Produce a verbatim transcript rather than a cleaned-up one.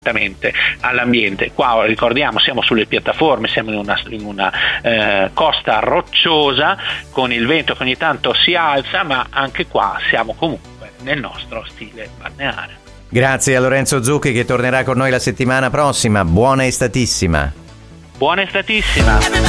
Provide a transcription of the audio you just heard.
all'ambiente. Qua ricordiamo, siamo sulle piattaforme, siamo in una, in una eh, costa rocciosa con il vento che ogni tanto si alza, ma anche qua siamo comunque nel nostro stile balneare. Grazie a Lorenzo Zucchi, che tornerà con noi la settimana prossima. Buona estatissima. Buona estatissima.